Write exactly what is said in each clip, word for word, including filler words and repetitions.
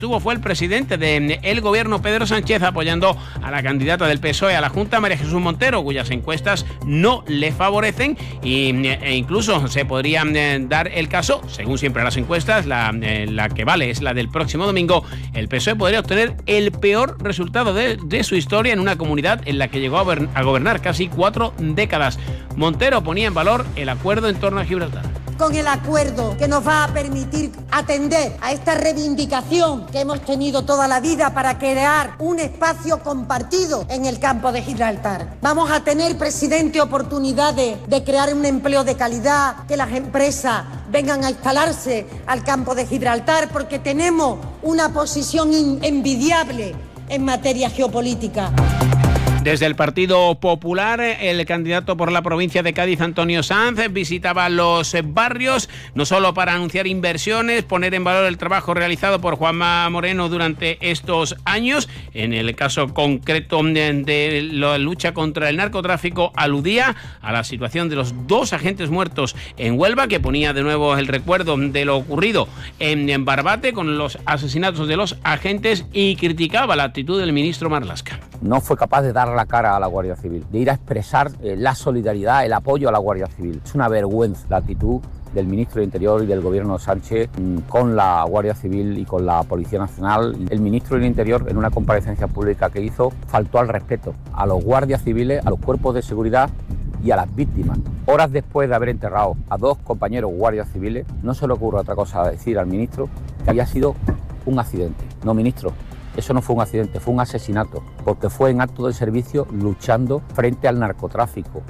Tuvo fue el presidente del gobierno, Pedro Sánchez, apoyando a la candidata del P S O E a la Junta, María Jesús Montero, cuyas encuestas no le favorecen y, e incluso se podría eh, dar el caso, según siempre las encuestas, la, eh, la que vale es la del próximo domingo, el P S O E podría obtener el peor resultado de, de su historia en una comunidad en la que llegó a, ver, a gobernar casi cuatro décadas. Montero ponía en valor el acuerdo en torno a Gibraltar. Con el acuerdo que nos va a permitir atender a esta reivindicación que hemos tenido toda la vida para crear un espacio compartido en el campo de Gibraltar. Vamos a tener, presidente, oportunidades de crear un empleo de calidad, que las empresas vengan a instalarse al campo de Gibraltar, porque tenemos una posición envidiable en materia geopolítica. Desde el Partido Popular, el candidato por la provincia de Cádiz, Antonio Sanz, visitaba los barrios, no solo para anunciar inversiones, poner en valor el trabajo realizado por Juanma Moreno durante estos años. En el caso concreto de la lucha contra el narcotráfico, aludía a la situación de los dos agentes muertos en Huelva, que ponía de nuevo el recuerdo de lo ocurrido en Barbate con los asesinatos de los agentes, y criticaba la actitud del ministro Marlaska. No fue capaz de dar la cara a la Guardia Civil, de ir a expresar eh, la solidaridad, el apoyo a la Guardia Civil. Es una vergüenza la actitud del ministro de Interior y del gobierno de Sánchez mmm, con la Guardia Civil y con la Policía Nacional. El ministro del Interior, en una comparecencia pública que hizo, faltó al respeto a los guardias civiles, a los cuerpos de seguridad y a las víctimas. Horas después de haber enterrado a dos compañeros guardias civiles, no se le ocurre otra cosa a decir al ministro que había sido un accidente. No, ministro, eso no fue un accidente, fue un asesinato, porque fue en acto de servicio luchando frente al narcotráfico.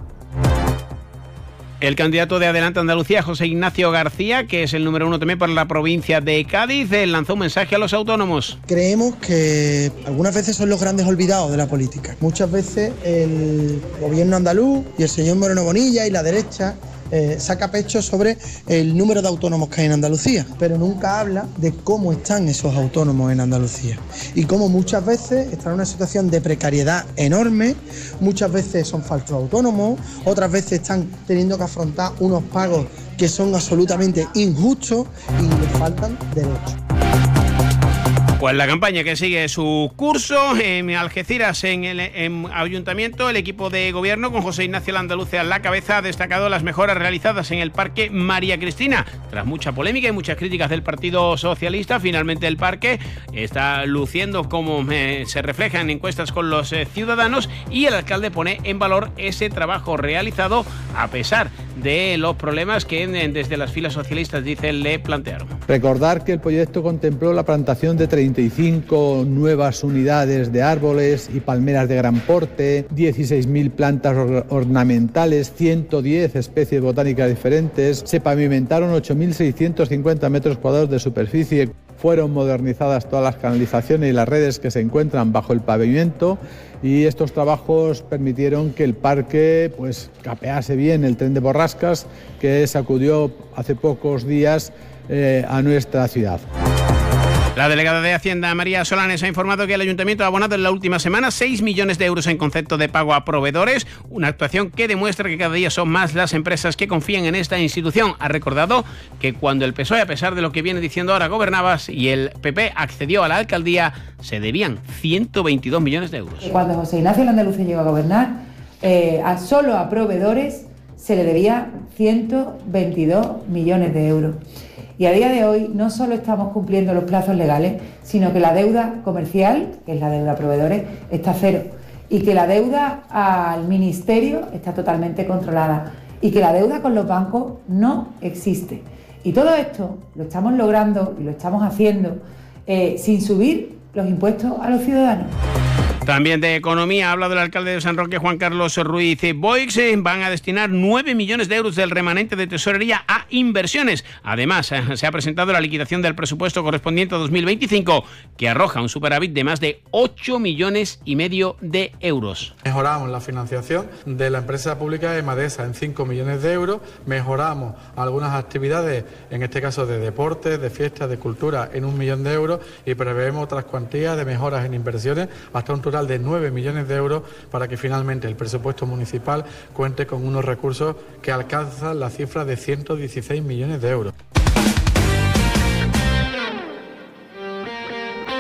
El candidato de Adelante Andalucía, José Ignacio García, que es el número uno también para la provincia de Cádiz, lanzó un mensaje a los autónomos. Creemos que algunas veces son los grandes olvidados de la política. Muchas veces el gobierno andaluz y el señor Moreno Bonilla y la derecha Eh, saca pecho sobre el número de autónomos que hay en Andalucía, pero nunca habla de cómo están esos autónomos en Andalucía y cómo muchas veces están en una situación de precariedad enorme, muchas veces son falsos autónomos, otras veces están teniendo que afrontar unos pagos que son absolutamente injustos y les faltan derechos. Pues la campaña que sigue su curso en Algeciras, en el en Ayuntamiento, el equipo de gobierno con José Ignacio Landaluce a la cabeza ha destacado las mejoras realizadas en el Parque María Cristina. Tras mucha polémica y muchas críticas del Partido Socialista, finalmente el parque está luciendo como eh, se refleja en encuestas con los eh, ciudadanos, y el alcalde pone en valor ese trabajo realizado a pesar de los problemas que eh, desde las filas socialistas, dice, le plantearon. Recordar que el proyecto contempló la plantación de treinta y cinco nuevas unidades de árboles y palmeras de gran porte, dieciséis mil plantas or- ornamentales, ciento diez especies botánicas diferentes, se pavimentaron ocho mil seiscientos cincuenta metros cuadrados de superficie, fueron modernizadas todas las canalizaciones y las redes que se encuentran bajo el pavimento, y estos trabajos permitieron que el parque pues capease bien el tren de borrascas que sacudió hace pocos días eh, a nuestra ciudad. La delegada de Hacienda, María Solanes, ha informado que el Ayuntamiento ha abonado en la última semana seis millones de euros en concepto de pago a proveedores, una actuación que demuestra que cada día son más las empresas que confían en esta institución. Ha recordado que cuando el P S O E, a pesar de lo que viene diciendo ahora, gobernabas, y el P P accedió a la alcaldía, se debían ciento veintidós millones de euros. Cuando José Ignacio Landaluce llegó a gobernar, eh, a solo a proveedores se le debía ciento veintidós millones de euros. Y a día de hoy no solo estamos cumpliendo los plazos legales, sino que la deuda comercial, que es la deuda a proveedores, está a cero. Y que la deuda al ministerio está totalmente controlada. Y que la deuda con los bancos no existe. Y todo esto lo estamos logrando y lo estamos haciendo eh, sin subir los impuestos a los ciudadanos. También de economía ha hablado el alcalde de San Roque, Juan Carlos Ruiz Boix. Van a destinar nueve millones de euros del remanente de tesorería a inversiones. Además, se ha presentado la liquidación del presupuesto correspondiente a dos mil veinticinco, que arroja un superávit de más de ocho millones y medio de euros. Mejoramos la financiación de la empresa pública Emadesa en cinco millones de euros. Mejoramos algunas actividades, en este caso de deportes, de fiestas, de cultura, en un millón de euros, y prevemos otras cuantías de mejoras en inversiones hasta un total de nueve millones de euros, para que finalmente el presupuesto municipal cuente con unos recursos que alcanzan la cifra de ciento dieciséis millones de euros.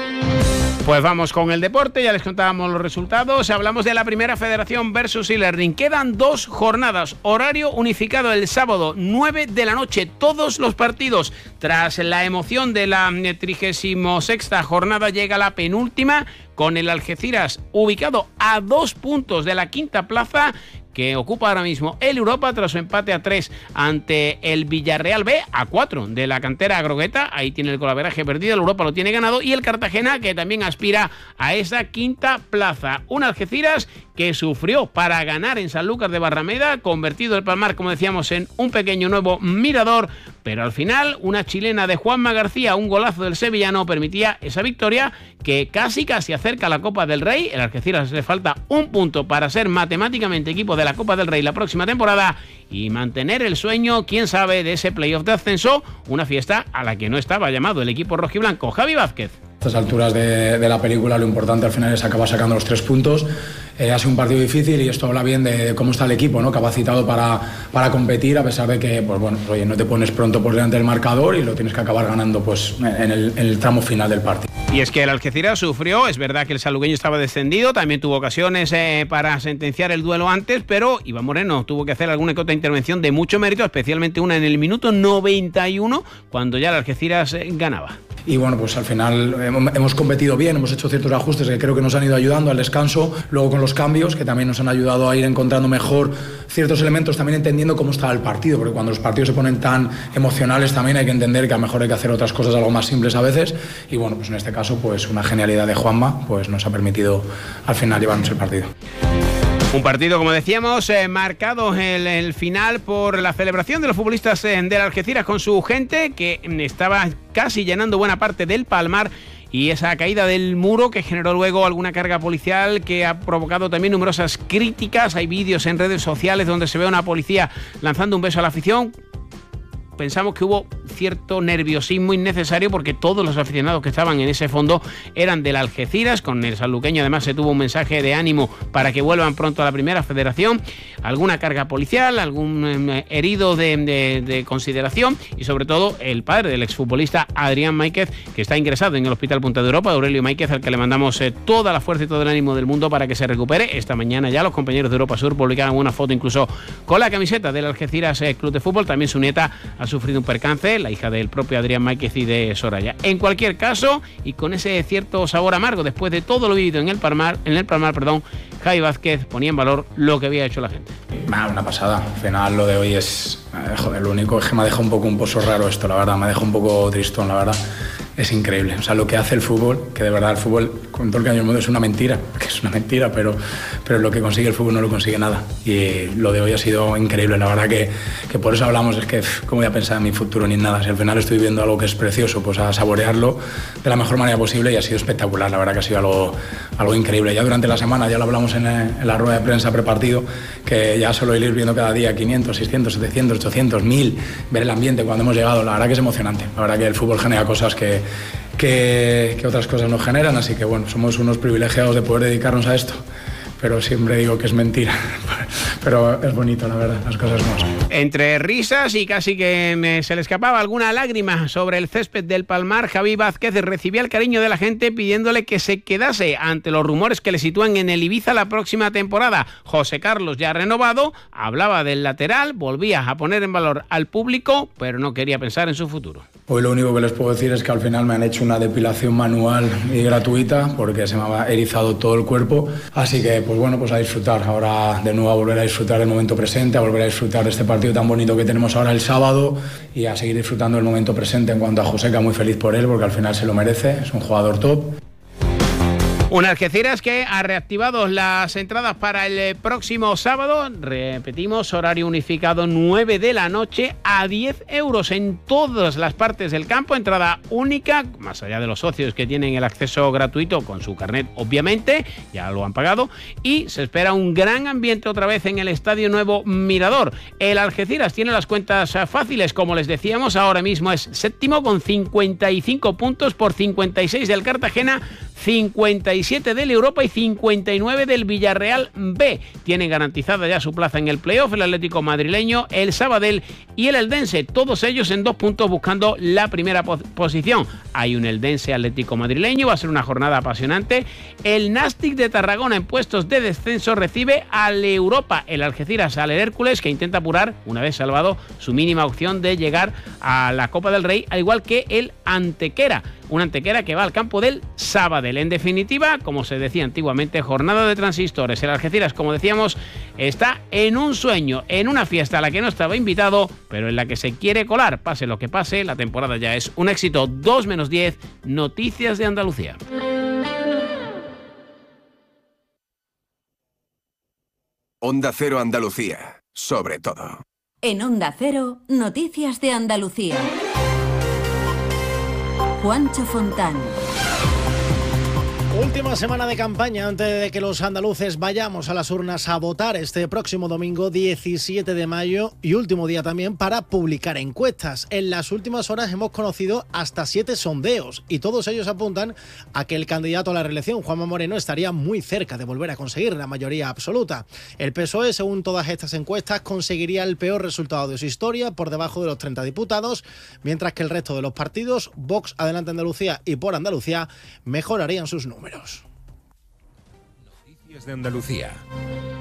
Pues vamos con el deporte, ya les contábamos los resultados. Hablamos de la Primera Federación versus e-learning. Quedan dos jornadas, horario unificado el sábado, nueve de la noche, todos los partidos. Tras la emoción de la trigésima sexta jornada llega la penúltima, con el Algeciras ubicado a dos puntos de la quinta plaza, que ocupa ahora mismo el Europa tras su empate a tres ante el Villarreal B, a cuatro de la cantera agrogueta. Ahí tiene el golaveraje perdido, el Europa lo tiene ganado, y el Cartagena, que también aspira a esa quinta plaza. Un Algeciras que sufrió para ganar en Sanlúcar de Barrameda, convertido el Palmar, como decíamos, en un pequeño nuevo mirador, pero al final una chilena de Juanma García, un golazo del sevillano, permitía esa victoria que casi casi acerca a la Copa del Rey. El Algeciras le falta un punto para ser matemáticamente equipo de la Copa del Rey la próxima temporada y mantener el sueño, quién sabe, de ese playoff de ascenso, una fiesta a la que no estaba llamado el equipo rojiblanco. Javi Vázquez. A estas alturas de, de la película lo importante al final es acabar sacando los tres puntos. Eh, ha sido un partido difícil y esto habla bien de cómo está el equipo, ¿no? Capacitado para, para competir, a pesar de que pues bueno, oye, no te pones pronto por delante del marcador y lo tienes que acabar ganando pues, en, el, en el tramo final del partido. Y es que el Algeciras sufrió, es verdad que el salugueño estaba descendido, también tuvo ocasiones eh, para sentenciar el duelo antes, pero Iván Moreno tuvo que hacer alguna que otra intervención de mucho mérito, especialmente una en el minuto noventa y uno, cuando ya el Algeciras eh, ganaba. Y bueno, pues al final hemos, hemos competido bien, hemos hecho ciertos ajustes que creo que nos han ido ayudando al descanso, luego con los cambios que también nos han ayudado a ir encontrando mejor ciertos elementos, también entendiendo cómo estaba el partido, porque cuando los partidos se ponen tan emocionales también hay que entender que a lo mejor hay que hacer otras cosas algo más simples a veces, y bueno, pues en este caso pues una genialidad de Juanma pues nos ha permitido al final llevarnos el partido. Un partido, como decíamos, eh, marcado el, el final por la celebración de los futbolistas eh, del Algeciras con su gente, que estaba casi llenando buena parte del Palmar, y esa caída del muro que generó luego alguna carga policial que ha provocado también numerosas críticas. Hay vídeos en redes sociales donde se ve a una policía lanzando un beso a la afición. Pensamos que hubo cierto nerviosismo innecesario porque todos los aficionados que estaban en ese fondo eran del Algeciras. Con el sanluqueño además se tuvo un mensaje de ánimo para que vuelvan pronto a la Primera Federación. Alguna carga policial, algún eh, herido de, de, de consideración, y sobre todo el padre del exfutbolista Adrián Máiquez, que está ingresado en el Hospital Punta de Europa, Aurelio Máiquez, al que le mandamos eh, toda la fuerza y todo el ánimo del mundo para que se recupere. Esta mañana ya los compañeros de Europa Sur publicaban una foto incluso con la camiseta del Algeciras eh, Club de Fútbol. También su nieta ha sufrido un percance, la hija del propio Adrián Máiquez y de Soraya. En cualquier caso, y con ese cierto sabor amargo después de todo lo vivido en el Palmar, en el Palmar, perdón, Javi Vázquez ponía en valor lo que había hecho la gente. Ah, una pasada. Al final lo de hoy es, eh, joder, lo único es que me ha dejado un poco un pozo raro esto, la verdad, me ha dejado un poco tristón, la verdad. Es increíble, o sea, lo que hace el fútbol, que de verdad el fútbol, con todo el cariño del mundo, es una mentira, que es una mentira, pero, pero lo que consigue el fútbol no lo consigue nada. Y lo de hoy ha sido increíble, la verdad que, que por eso hablamos, es que, ¿cómo voy a pensar en mi futuro ni en nada? Si al final estoy viendo algo que es precioso, pues a saborearlo de la mejor manera posible, y ha sido espectacular, la verdad que ha sido algo, algo increíble. Ya durante la semana, ya lo hablamos en, en la rueda de prensa prepartido, que ya solo ir viendo cada día quinientos, seiscientos, setecientos, ochocientos, mil, ver el ambiente cuando hemos llegado, la verdad que es emocionante. La verdad que el fútbol genera cosas que Que, que otras cosas nos generan, así que bueno, somos unos privilegiados de poder dedicarnos a esto, pero siempre digo que es mentira, pero es bonito, la verdad, las cosas más. Entre risas y casi que me, se le escapaba alguna lágrima sobre el césped del Palmar, Javi Vázquez recibía el cariño de la gente pidiéndole que se quedase ante los rumores que le sitúan en el Ibiza la próxima temporada. José Carlos, ya renovado, hablaba del lateral, volvía a poner en valor al público, pero no quería pensar en su futuro. Hoy lo único que les puedo decir es que al final me han hecho una depilación manual y gratuita porque se me ha erizado todo el cuerpo, así que pues bueno, pues a disfrutar ahora de nuevo, a volver a disfrutar del momento presente, a volver a disfrutar de este partido tan bonito que tenemos ahora el sábado y a seguir disfrutando del momento presente. En cuanto a Joseca, muy feliz por él porque al final se lo merece, es un jugador top. Un Algeciras que ha reactivado las entradas para el próximo sábado. Repetimos, horario unificado nueve de la noche a diez euros en todas las partes del campo. Entrada única, más allá de los socios que tienen el acceso gratuito con su carnet, obviamente, ya lo han pagado. Y se espera un gran ambiente otra vez en el Estadio Nuevo Mirador. El Algeciras tiene las cuentas fáciles, como les decíamos, ahora mismo es séptimo con cincuenta y cinco puntos por cincuenta y seis del Cartagena, cincuenta y y siete del Europa y cincuenta y nueve del Villarreal B. Tienen garantizada ya su plaza en el playoff el Atlético madrileño, el Sabadell y el Eldense, todos ellos en dos puntos buscando la primera po- posición. Hay un Eldense Atlético madrileño, va a ser una jornada apasionante. El Nàstic de Tarragona en puestos de descenso recibe al Europa, el Algeciras al Hércules, que intenta apurar, una vez salvado, su mínima opción de llegar a la Copa del Rey, al igual que el Antequera, un Antequera que va al campo del Sabadell. En definitiva, como se decía antiguamente, jornada de transistores. El Algeciras, como decíamos, está en un sueño, en una fiesta a la que no estaba invitado, pero en la que se quiere colar. Pase lo que pase, la temporada ya es un éxito. dos menos diez, Noticias de Andalucía. Onda Cero Andalucía, sobre todo. En Onda Cero, Noticias de Andalucía. Juancho Fontán. Última semana de campaña antes de que los andaluces vayamos a las urnas a votar este próximo domingo diecisiete de mayo y último día también para publicar encuestas. En las últimas horas hemos conocido hasta siete sondeos y todos ellos apuntan a que el candidato a la reelección, Juanma Moreno, estaría muy cerca de volver a conseguir la mayoría absoluta. El P S O E, según todas estas encuestas, conseguiría el peor resultado de su historia, por debajo de los treinta diputados, mientras que el resto de los partidos, Vox, Adelante Andalucía y Por Andalucía, mejorarían sus números. Noticias de Andalucía.